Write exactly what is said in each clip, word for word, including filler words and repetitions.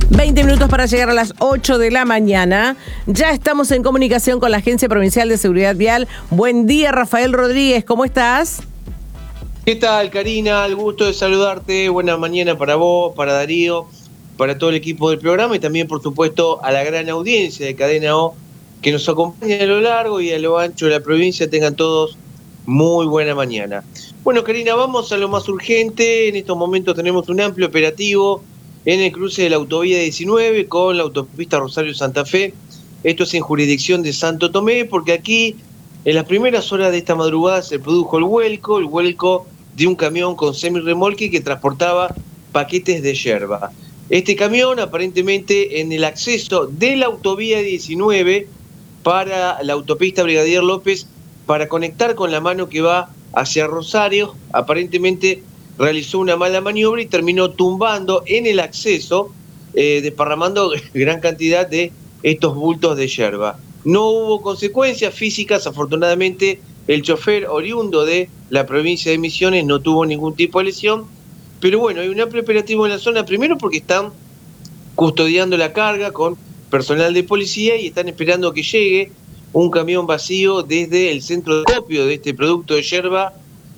veinte minutos para llegar a las ocho de la mañana. Ya estamos en comunicación con la Agencia Provincial de Seguridad Vial. Buen día, Rafael Rodríguez, ¿cómo estás? ¿Qué tal, Karina? El gusto de saludarte. Buena mañana para vos, para Darío, para todo el equipo del programa y también, por supuesto, a la gran audiencia de Cadena O que nos acompaña a lo largo y a lo ancho de la provincia. Tengan todos muy buena mañana. Bueno, Karina, vamos a lo más urgente. En estos momentos tenemos un amplio operativo en el cruce de la autovía diecinueve con la autopista Rosario-Santa Fe. Esto es en jurisdicción de Santo Tomé, porque aquí, en las primeras horas de esta madrugada, se produjo el vuelco, el vuelco de un camión con semirremolque que transportaba paquetes de yerba. Este camión, aparentemente, en el acceso de la autovía diecinueve para la autopista Brigadier López, para conectar con la mano que va hacia Rosario, aparentemente realizó una mala maniobra y terminó tumbando en el acceso, eh, desparramando gran cantidad de estos bultos de yerba. No hubo consecuencias físicas, afortunadamente el chofer oriundo de la provincia de Misiones no tuvo ningún tipo de lesión, pero bueno, hay un amplio operativo en la zona, primero porque están custodiando la carga con personal de policía y están esperando que llegue un camión vacío desde el centro de acopio de este producto de yerba,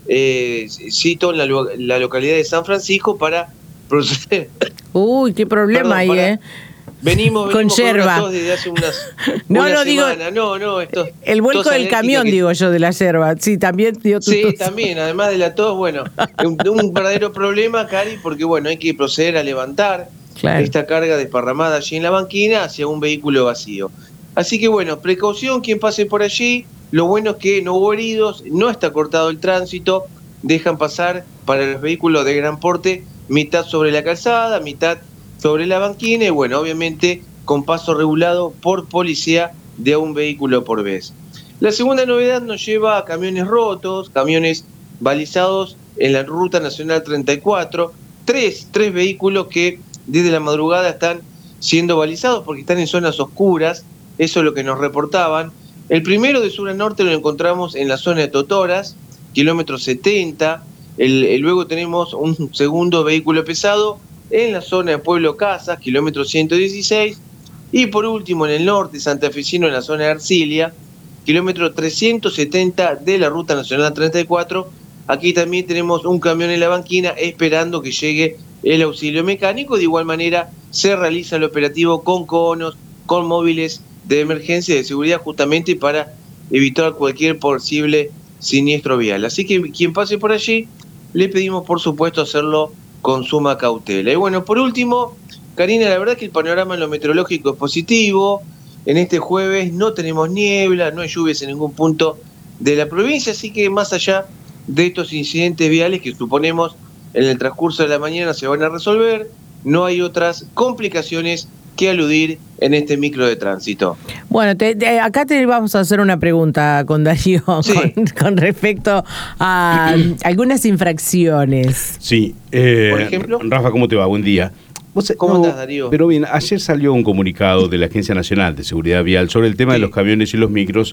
eh, cito en la, la localidad de San Francisco, para proceder. Uy, qué problema hay, ¿eh? Venimos, venimos con yerba. Con desde hace unas no, una no, semana. digo, no, no, esto, el vuelco del camión, que... digo yo, de la yerba. Sí, también. Dio tu sí, tos. también, además de la tos, bueno, un, un verdadero problema, Cari, porque bueno, hay que proceder a levantar claro. esta carga desparramada allí en la banquina hacia un vehículo vacío. Así que bueno, precaución quien pase por allí. Lo bueno es que no hubo heridos, no está cortado el tránsito, dejan pasar para los vehículos de gran porte, mitad sobre la calzada, mitad sobre la banquina y bueno, obviamente con paso regulado por policía de un vehículo por vez. La segunda novedad nos lleva a camiones rotos, camiones balizados en la Ruta Nacional treinta y cuatro, tres, tres vehículos que desde la madrugada están siendo balizados porque están en zonas oscuras, eso es lo que nos reportaban. El primero de sur a norte lo encontramos en la zona de Totoras, kilómetro setenta, el, el, luego tenemos un segundo vehículo pesado en la zona de Pueblo Casas, kilómetro ciento dieciséis, y por último en el norte santafesino en la zona de Arcilia, kilómetro trescientos setenta de la Ruta Nacional treinta y cuatro. Aquí también tenemos un camión en la banquina esperando que llegue el auxilio mecánico. De igual manera se realiza el operativo con conos, con móviles de emergencia y de seguridad, justamente para evitar cualquier posible siniestro vial. Así que quien pase por allí, le pedimos por supuesto hacerlo con suma cautela. Y bueno, por último, Karina, la verdad que el panorama en lo meteorológico es positivo. En este jueves no tenemos niebla, no hay lluvias en ningún punto de la provincia, así que más allá de estos incidentes viales que suponemos en el transcurso de la mañana se van a resolver, no hay otras complicaciones que aludir en este micro de tránsito. Bueno, te, te, acá te vamos a hacer una pregunta con Darío, sí. con, con respecto a algunas infracciones. Sí, eh, por ejemplo. Rafa, ¿cómo te va? Buen día. ¿Vos, ¿Cómo no, estás, Darío? Pero bien, ayer salió un comunicado de la Agencia Nacional de Seguridad Vial sobre el tema sí. de los camiones y los micros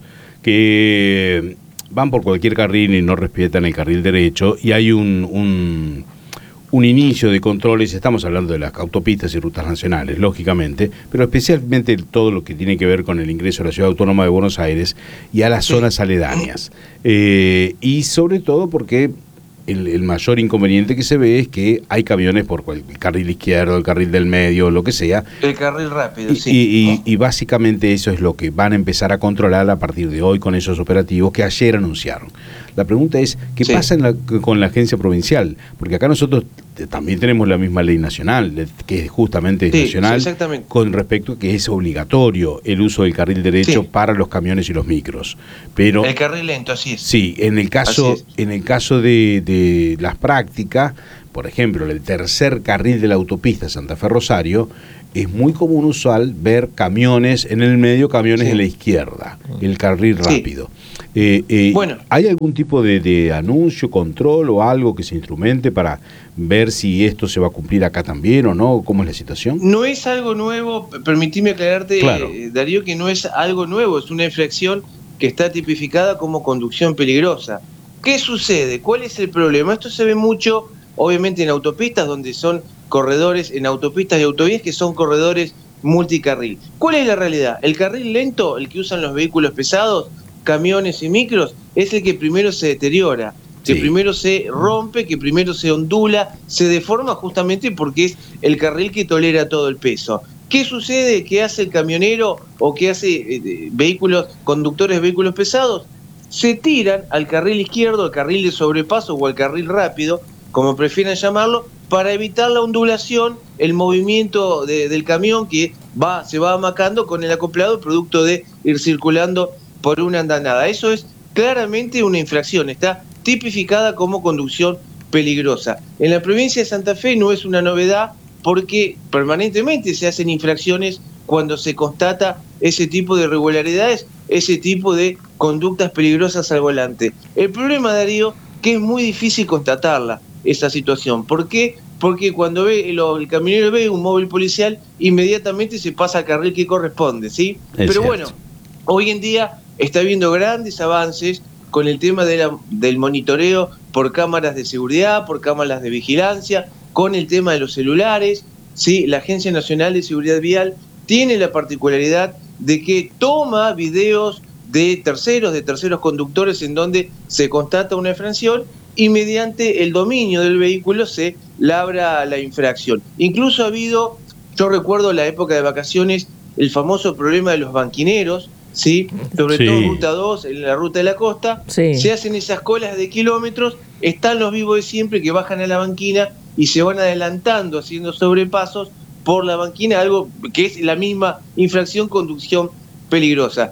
que van por cualquier carril y no respetan el carril derecho, y hay un... un un inicio de controles, estamos hablando de las autopistas y rutas nacionales, lógicamente, pero especialmente todo lo que tiene que ver con el ingreso a la Ciudad Autónoma de Buenos Aires y a las zonas aledañas. Eh, y sobre todo porque el, el mayor inconveniente que se ve es que hay camiones por el carril izquierdo, el carril del medio, lo que sea. El carril rápido, y, sí. Y, y, y básicamente eso es lo que van a empezar a controlar a partir de hoy con esos operativos que ayer anunciaron. La pregunta es, ¿qué sí. pasa en la, con la agencia provincial? Porque acá nosotros también tenemos la misma ley nacional, que es justamente sí, nacional, sí, con respecto a que es obligatorio el uso del carril derecho sí. para los camiones y los micros. Pero el carril lento, así es. Sí, en el caso, en el caso de, de las prácticas, por ejemplo, el tercer carril de la autopista Santa Fe Rosario, es muy común usual ver camiones en el medio, camiones sí. en la izquierda, el carril rápido. Sí. Eh, eh, bueno. ¿Hay algún tipo de, de anuncio, control o algo que se instrumente para ver si esto se va a cumplir acá también o no? ¿Cómo es la situación? No es algo nuevo, permitime aclararte, claro. eh, Darío, que no es algo nuevo, es una infracción que está tipificada como conducción peligrosa. ¿Qué sucede? ¿Cuál es el problema? Esto se ve mucho, obviamente, en autopistas donde son corredores en autopistas y autovías que son corredores multicarril. ¿Cuál es la realidad? El carril lento, el que usan los vehículos pesados, camiones y micros, es el que primero se deteriora, que sí. primero se rompe, que primero se ondula, se deforma justamente porque es el carril que tolera todo el peso. ¿Qué sucede? ¿Qué hace el camionero o qué hace eh, vehículos, conductores de vehículos pesados? Se tiran al carril izquierdo, al carril de sobrepaso o al carril rápido, como prefieran llamarlo, para evitar la ondulación, el movimiento de, del camión que va, se va amacando con el acoplado producto de ir circulando por una andanada. Eso es claramente una infracción, está tipificada como conducción peligrosa. En la provincia de Santa Fe no es una novedad porque permanentemente se hacen infracciones cuando se constata ese tipo de irregularidades, ese tipo de conductas peligrosas al volante. El problema, Darío, que es muy difícil constatarla, esa situación. ¿Por qué? Porque cuando ve el, el camionero ve un móvil policial, inmediatamente se pasa al carril que corresponde, ¿sí? Es Pero cierto. Bueno, hoy en día está habiendo grandes avances con el tema de la, del monitoreo por cámaras de seguridad, por cámaras de vigilancia, con el tema de los celulares, ¿sí? La Agencia Nacional de Seguridad Vial tiene la particularidad de que toma videos de terceros, de terceros conductores en donde se constata una infracción y mediante el dominio del vehículo se labra la infracción. Incluso ha habido, yo recuerdo la época de vacaciones, el famoso problema de los banquineros, ¿sí? Sobre sí. todo Ruta dos, en la Ruta de la Costa, sí. se hacen esas colas de kilómetros, están los vivos de siempre que bajan a la banquina y se van adelantando, haciendo sobrepasos por la banquina, algo que es la misma infracción, conducción peligrosa.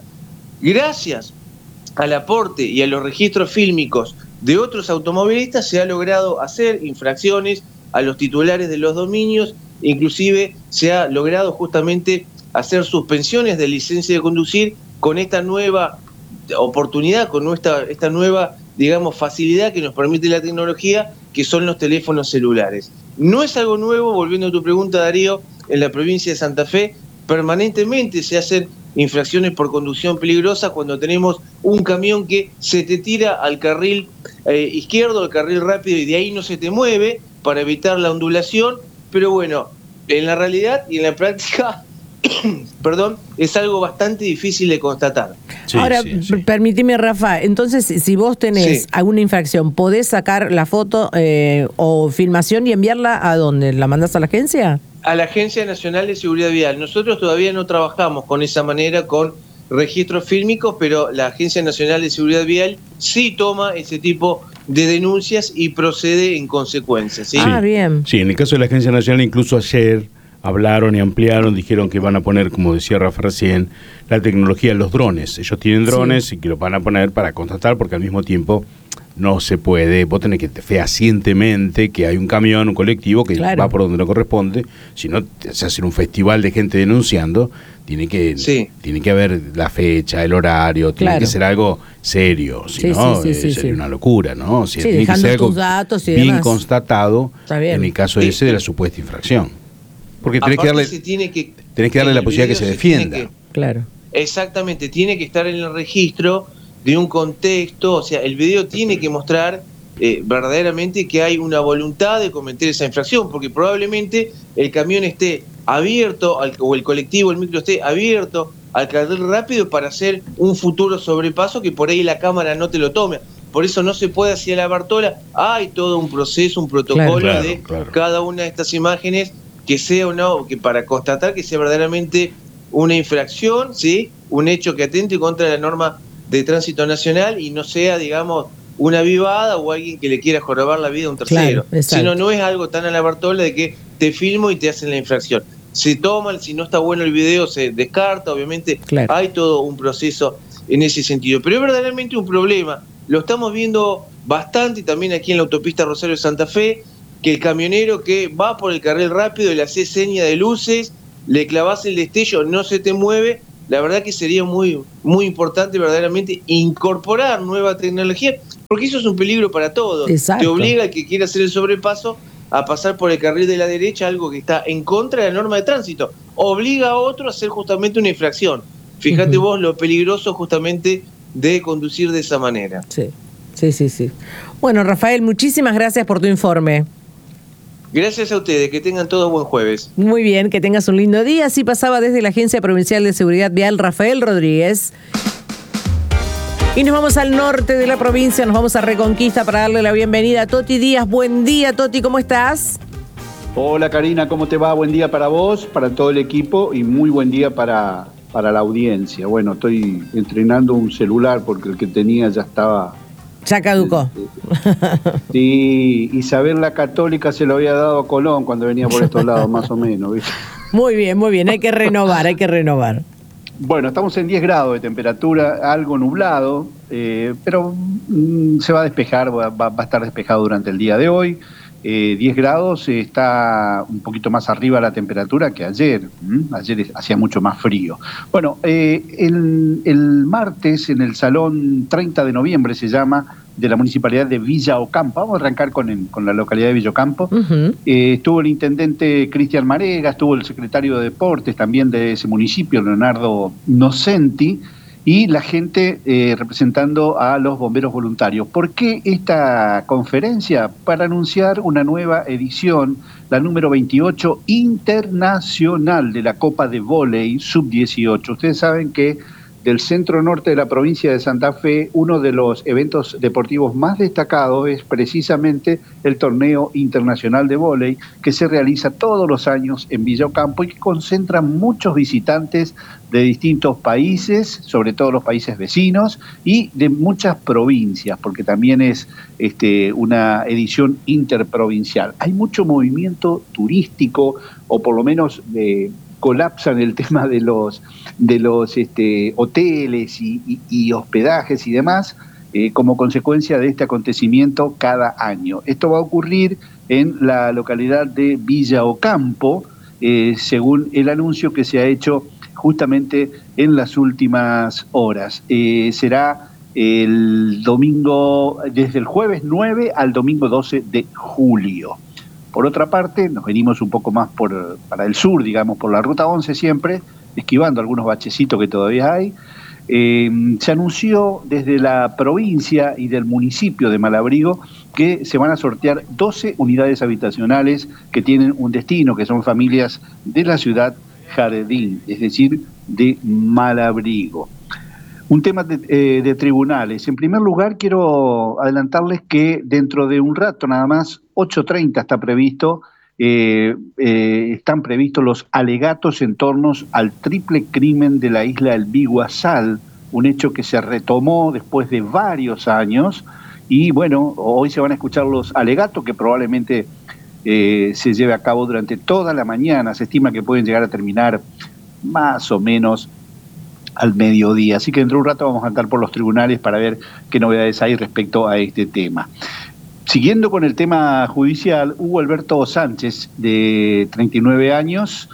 Gracias al aporte y a los registros fílmicos de otros automovilistas se ha logrado hacer infracciones a los titulares de los dominios, inclusive se ha logrado justamente hacer suspensiones de licencia de conducir con esta nueva oportunidad, con esta, esta nueva, digamos, facilidad que nos permite la tecnología, que son los teléfonos celulares. No es algo nuevo, volviendo a tu pregunta, Darío, en la provincia de Santa Fe permanentemente se hacen infracciones por conducción peligrosa cuando tenemos un camión que se te tira al carril eh, izquierdo, al carril rápido, y de ahí no se te mueve para evitar la ondulación, pero bueno, en la realidad y en la práctica perdón, es algo bastante difícil de constatar. Sí, Ahora, sí, sí. permíteme, Rafa, entonces, si vos tenés sí. alguna infracción, ¿podés sacar la foto eh, o filmación y enviarla a dónde? ¿La mandás a la agencia? A la Agencia Nacional de Seguridad Vial. Nosotros todavía no trabajamos con esa manera, con registros fílmicos, pero la Agencia Nacional de Seguridad Vial sí toma ese tipo de denuncias y procede en consecuencia. ¿sí? Ah, bien. Sí, en el caso de la Agencia Nacional, incluso ayer hablaron y ampliaron, dijeron que van a poner, como decía Rafa recién, la tecnología de los drones. Ellos tienen drones sí. y que los van a poner para constatar, porque al mismo tiempo no se puede, vos tenés que fehacientemente que hay un camión, un colectivo que claro. va por donde no corresponde, si no se hace un festival de gente denunciando, tiene que sí. tiene que haber la fecha, el horario, tiene claro. que ser algo serio, si sí, no sí, sí, eh, sería sí. una locura, ¿no? Si sí, tiene que ser algo datos y bien demás. constatado bien. en el caso sí. ese de la supuesta infracción. Porque tenés que darle, tiene que, tenés que darle la posibilidad que se defienda. Que, claro. Exactamente, tiene que estar en el registro de un contexto, o sea, el video tiene que mostrar eh, verdaderamente que hay una voluntad de cometer esa infracción, porque probablemente el camión esté abierto, al, o el colectivo, el micro esté abierto al carril rápido para hacer un futuro sobrepaso que por ahí la cámara no te lo tome. Por eso no se puede hacia la Bartola, hay todo un proceso, un protocolo claro, de claro. cada una de estas imágenes que sea o no, que para constatar que sea verdaderamente una infracción, ¿sí? Un hecho que atente contra la norma de tránsito nacional y no sea, digamos, una avivada o alguien que le quiera jorobar la vida a un tercero. Claro, sino no es algo tan a la Bartola de que te filmo y te hacen la infracción. Se toman, si no está bueno el video se descarta, obviamente claro. hay todo un proceso en ese sentido. Pero es verdaderamente un problema, lo estamos viendo bastante también aquí en la autopista Rosario Santa Fe, que el camionero que va por el carril rápido, le hace seña de luces, le clavas el destello, no se te mueve. La verdad que sería muy, muy importante verdaderamente incorporar nueva tecnología, porque eso es un peligro para todos. Exacto. Te obliga al que quiera hacer el sobrepaso a pasar por el carril de la derecha, algo que está en contra de la norma de tránsito. Obliga a otro a hacer justamente una infracción. Fíjate uh-huh. vos lo peligroso justamente de conducir de esa manera. Sí, sí, sí, sí. Bueno, Rafael, muchísimas gracias por tu informe. Gracias a ustedes, que tengan todos buen jueves. Muy bien, que tengas un lindo día. Así pasaba desde la Agencia Provincial de Seguridad Vial Rafael Rodríguez. Y nos vamos al norte de la provincia, nos vamos a Reconquista para darle la bienvenida a Toti Díaz. Buen día, Toti, ¿cómo estás? Hola Karina, ¿cómo te va? Buen día para vos, para todo el equipo y muy buen día para, para la audiencia. Bueno, estoy entrenando un celular porque el que tenía ya estaba... Ya caducó. Sí, Isabel la Católica se lo había dado a Colón cuando venía por estos lados, más o menos, ¿viste? Muy bien, muy bien, hay que renovar, hay que renovar. Bueno, estamos en diez grados de temperatura, algo nublado, eh, pero mm, se va a despejar, va, va a estar despejado durante el día de hoy. Eh, diez grados, eh, está un poquito más arriba la temperatura que ayer. ¿Mm? Ayer hacía mucho más frío. Bueno, eh, el, el martes en el Salón treinta de noviembre se llama, de la Municipalidad de Villa Ocampo. Vamos a arrancar con, el, con la localidad de Villa Ocampo. Uh-huh. Eh, estuvo el intendente Cristian Marega, estuvo el secretario de Deportes también de ese municipio, Leonardo Nocenti, y la gente eh, representando a los bomberos voluntarios. ¿Por qué esta conferencia? Para anunciar una nueva edición, la número veintiocho internacional de la Copa de Vóley sub dieciocho. Ustedes saben que del centro norte de la provincia de Santa Fe, uno de los eventos deportivos más destacados es precisamente el torneo internacional de vóley, que se realiza todos los años en Villa Ocampo y que concentra muchos visitantes de distintos países, sobre todo los países vecinos, y de muchas provincias, porque también es este, una edición interprovincial. Hay mucho movimiento turístico, o por lo menos de... colapsan el tema de los de los este, hoteles y, y, y hospedajes y demás eh, como consecuencia de este acontecimiento cada año. Esto va a ocurrir en la localidad de Villa Ocampo, eh, según el anuncio que se ha hecho justamente en las últimas horas. Eh, será el domingo, desde el jueves nueve al domingo doce de julio. Por otra parte, nos venimos un poco más por para el sur, digamos, por la Ruta once siempre, esquivando algunos bachecitos que todavía hay. Eh, se anunció desde la provincia y del municipio de Malabrigo que se van a sortear doce unidades habitacionales que tienen un destino, que son familias de la ciudad Jardín, es decir, de Malabrigo. Un tema de, eh, de tribunales. En primer lugar, quiero adelantarles que dentro de un rato, nada más, ocho treinta está previsto, eh, eh, están previstos los alegatos en torno al triple crimen de la isla El Biguazal, un hecho que se retomó después de varios años, y bueno, hoy se van a escuchar los alegatos que probablemente eh, se lleve a cabo durante toda la mañana. Se estima que pueden llegar a terminar más o menos al mediodía, así que dentro de un rato vamos a andar por los tribunales para ver qué novedades hay respecto a este tema. Siguiendo con el tema judicial, Hugo Alberto Sánchez, de treinta y nueve años,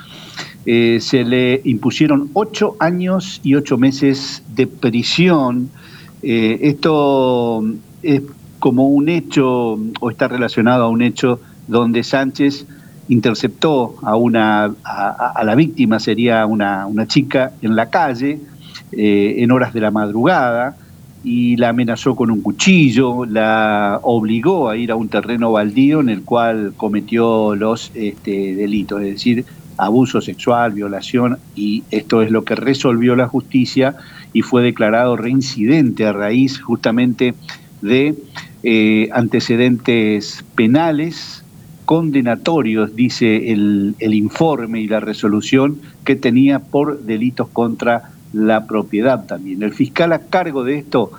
eh, se le impusieron ocho años y ocho meses de prisión. Eh, esto es como un hecho, o está relacionado a un hecho donde Sánchez interceptó a una a, a la víctima, sería una, una chica en la calle, eh, en horas de la madrugada, y la amenazó con un cuchillo, la obligó a ir a un terreno baldío en el cual cometió los este, delitos, es decir, abuso sexual, violación, y esto es lo que resolvió la justicia y fue declarado reincidente a raíz justamente de eh, antecedentes penales condenatorios, dice el, el informe y la resolución, que tenía por delitos contra la propiedad también. El fiscal a cargo de esto,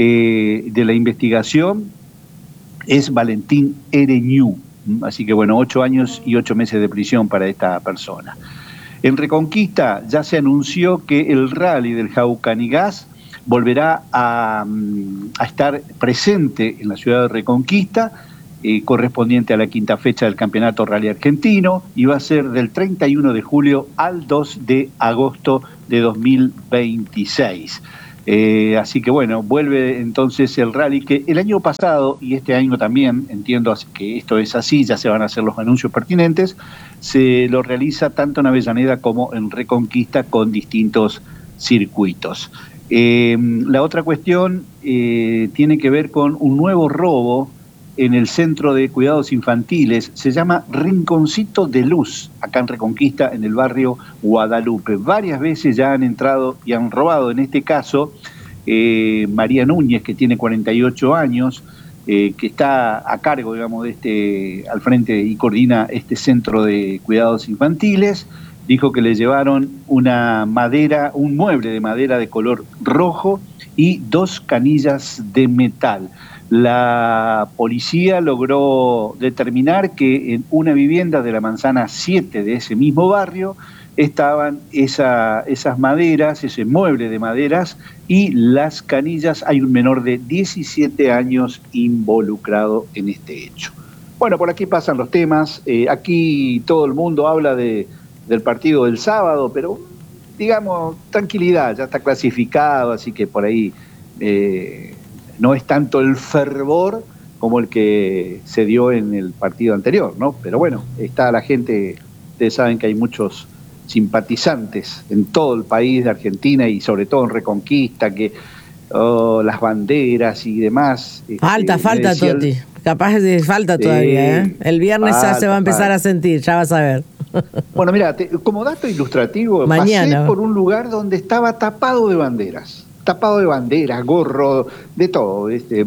eh, de la investigación, es Valentín Ereñú. Así que bueno, ocho años y ocho meses de prisión para esta persona. En Reconquista ya se anunció que el rally del Jaucanigás volverá a, a estar presente en la ciudad de Reconquista, Eh, correspondiente a la quinta fecha del Campeonato Rally Argentino, y va a ser del treinta y uno de julio al dos de agosto de dos mil veintiséis. Eh, así que bueno, vuelve entonces el rally que el año pasado y este año también, entiendo que esto es así, ya se van a hacer los anuncios pertinentes, se lo realiza tanto en Avellaneda como en Reconquista con distintos circuitos. Eh, la otra cuestión eh, tiene que ver con un nuevo robo en el Centro de Cuidados Infantiles. Se llama Rinconcito de Luz, acá en Reconquista, en el barrio Guadalupe. Varias veces ya han entrado y han robado. En este caso, eh, María Núñez, que tiene cuarenta y ocho años, eh, que está a cargo, digamos, de este, al frente y coordina este Centro de Cuidados Infantiles, dijo que le llevaron una madera, un mueble de madera de color rojo y dos canillas de metal. La policía logró determinar que en una vivienda de la manzana siete de ese mismo barrio estaban esa, esas maderas, ese mueble de maderas y las canillas. Hay un menor de diecisiete años involucrado en este hecho. Bueno, por aquí pasan los temas. Eh, aquí todo el mundo habla de, del partido del sábado, pero digamos, tranquilidad, ya está clasificado, así que por ahí... Eh, no es tanto el fervor como el que se dio en el partido anterior, ¿no? Pero bueno, está la gente, ustedes saben que hay muchos simpatizantes en todo el país de Argentina y sobre todo en Reconquista, que oh, las banderas y demás. Falta, este, falta, decía, Toti. Capaz de falta todavía, ¿eh? El viernes falta, ya se va a empezar falta. a sentir, ya vas a ver. Bueno, mira, te, como dato ilustrativo, Mañana. pasé por un lugar donde estaba tapado de banderas. Tapado de banderas, gorro, de todo, este,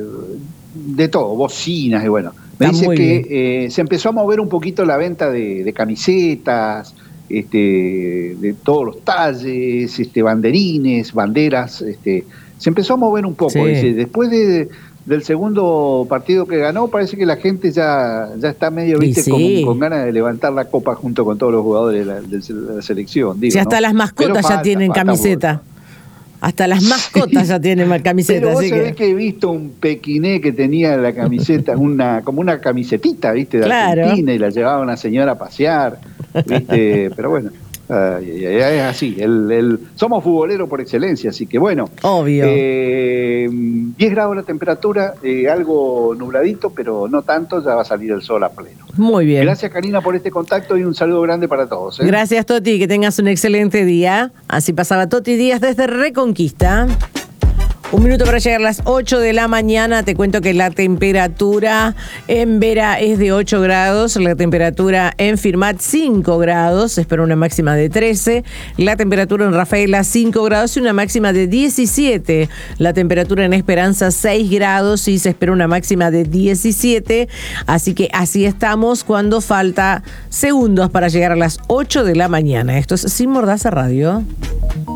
de todo, bocinas y bueno. Me Está dice que eh, se empezó a mover un poquito la venta de, de camisetas, este, de todos los talles, este, banderines, banderas, este, se empezó a mover un poco. Sí. Dice, después de, del segundo partido que ganó, parece que la gente ya, ya está medio, viste, sí. con, con ganas de levantar la copa junto con todos los jugadores de la, de la selección. Digo, si hasta ¿no? las mascotas Pero ya falta, tienen falta camiseta. Mucho. Hasta las mascotas sí. ya tienen camiseta. Pero vos así sabés que... que he visto un pequiné que tenía la camiseta, una como una camisetita, ¿viste? De claro. Argentina, y la llevaba una señora a pasear, ¿viste? Pero bueno, uh, es así. El, el, somos futboleros por excelencia, así que bueno. Obvio. Eh, diez grados la temperatura, eh, algo nubladito, pero no tanto, ya va a salir el sol a pleno. Muy bien. Gracias, Karina, por este contacto y un saludo grande para todos. ¿eh? Gracias, Toti, que tengas un excelente día. Así pasaba Toti Díaz desde Reconquista. Un minuto para llegar a las ocho de la mañana. Te cuento que la temperatura en Vera es de ocho grados, la temperatura en Firmat cinco grados, se espera una máxima de trece, la temperatura en Rafaela cinco grados y una máxima de diecisiete, la temperatura en Esperanza seis grados y se espera una máxima de diecisiete, así que así estamos cuando falta segundos para llegar a las ocho de la mañana. Esto es Sin Mordaza Radio.